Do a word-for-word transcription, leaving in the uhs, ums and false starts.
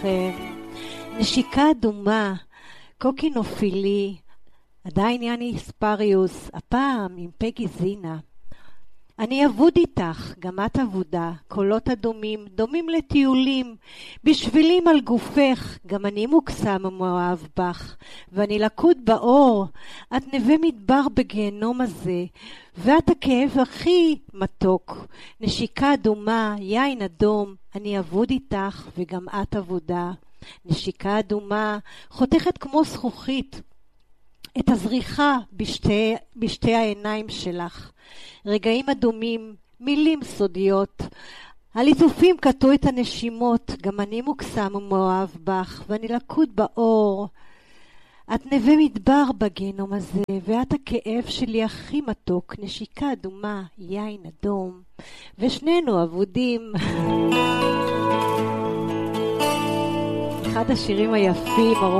נשיקה אדומה, קוקי נופילי, עדיין יני ספריוס, הפעם עם פגי זינה. אני אבוד איתך, גם את אבודה, קולות אדומים, דומים לטיולים, בשבילים על גופך, גם אני מוקסם ומאוהב בך, ואני לקוד באור, את נווה מדבר בגיהנום הזה, ואת הכאב הכי מתוק, נשיקה אדומה, יין אדום, אני אבוד איתך וגם את אבודה. נשיקה אדומה, חותכת כמו זכוכית, את הזריחה בשתי, בשתי העיניים שלך. רגעים אדומים, מילים סודיות. הליטופים קטעו את הנשימות, גם אני מוקסם ומאוהב בך, ואני לקוד באור. את נווה מדבר בגיהנום הזה, ואת הכאב שלי הכי מתוק, נשיקה אדומה, יין אדום, ושנינו אבודים. אחד השירים היפים,